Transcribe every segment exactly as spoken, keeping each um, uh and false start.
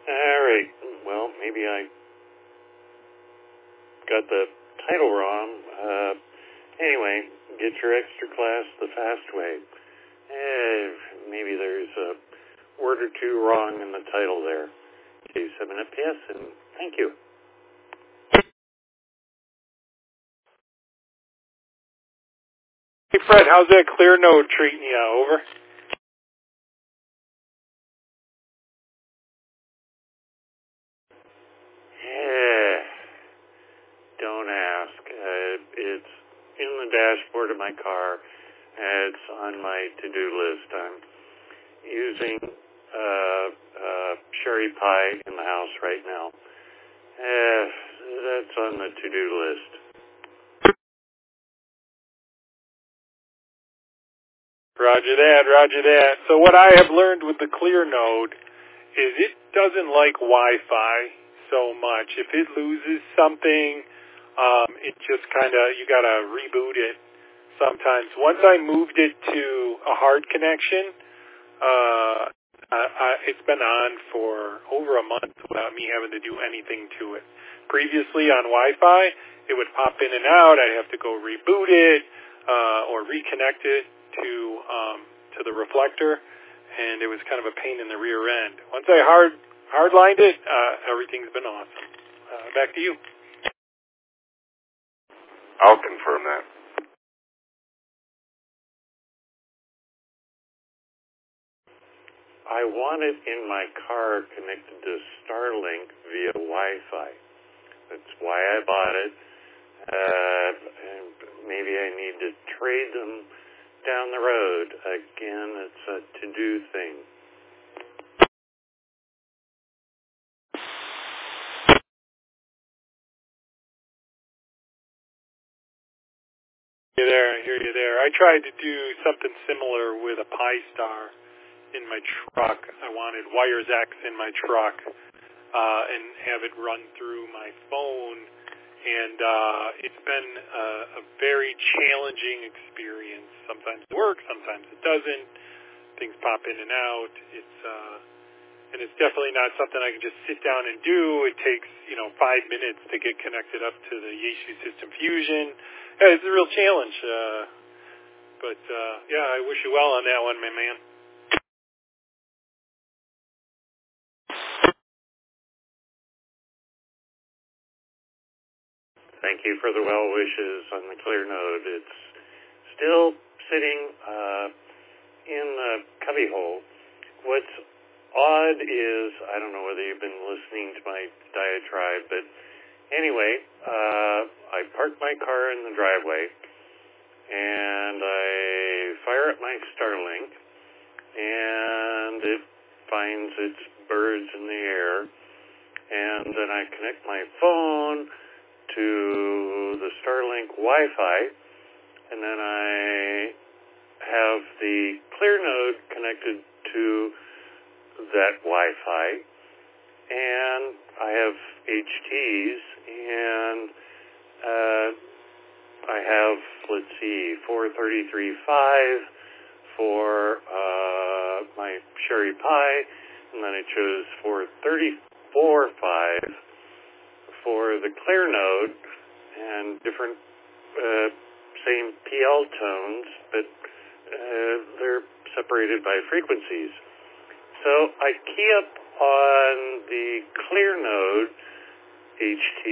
All right. Well, maybe I got the title wrong. Uh, anyway, get your extra class the fast way. Eh, maybe there's a word or two wrong in the title there. K seven F P S, and thank you. Hey, Fred, how's that clear node treating you? Over. Yeah, don't ask. Uh, it's in the dashboard of my car. It's on my to-do list. I'm using uh, uh, Sherry Pie in the house right now. Uh, that's on the to-do list. Roger that, roger that. So what I have learned with the clear node is it doesn't like Wi-Fi so much. If it loses something, um, it just kind of, you got to reboot it sometimes. Once I moved it to a hard connection, uh, I, I, it's been on for over a month without me having to do anything to it. Previously on Wi-Fi, it would pop in and out. I'd have to go reboot it uh, or reconnect it to um, to the reflector, and it was kind of a pain in the rear end. Once I hard hardlined it, uh, everything's been awesome. Uh, back to you. I'll confirm that. I want it in my car connected to Starlink via Wi-Fi. That's why I bought it. Uh, and maybe I need to trade them down the road. Again, it's a to-do thing. You there? I hear you there. I tried to do something similar with a Pi-Star in my truck. I wanted Wires X in my truck uh, and have it run through my phone. And uh, it's been uh, a very challenging experience. Sometimes it works, sometimes it doesn't. Things pop in and out. It's uh, and it's definitely not something I can just sit down and do. It takes, you know, five minutes to get connected up to the Yaesu System Fusion. Yeah, it's a real challenge. Uh, but uh, yeah, I wish you well on that one, my man. Thank you for the well wishes on the clear node. It's still sitting uh, in the cubbyhole. What's odd is, I don't know whether you've been listening to my diatribe, but anyway, uh, I park my car in the driveway, and I fire up my Starlink, and it finds its birds in the air, and then I connect my phone to the Starlink Wi-Fi, and then I have the clear node connected to that Wi-Fi, and I have H Ts, and uh, I have, let's see, four thirty-three point five for uh, my Sherry Pie, and then I chose four thirty-four point five for the clear node, and different, uh, same P L tones, but uh, they're separated by frequencies. So I key up on the clear node H T,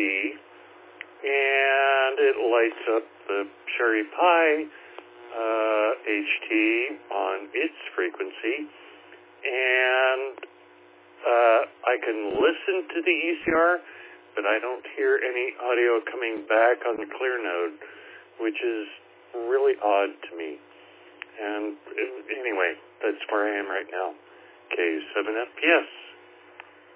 and it lights up the Sherry Pie uh, H T on its frequency, and uh, I can listen to the E C R, but I don't hear any audio coming back on the clear node, which is really odd to me. And anyway, that's where I am right now. K seven F P S.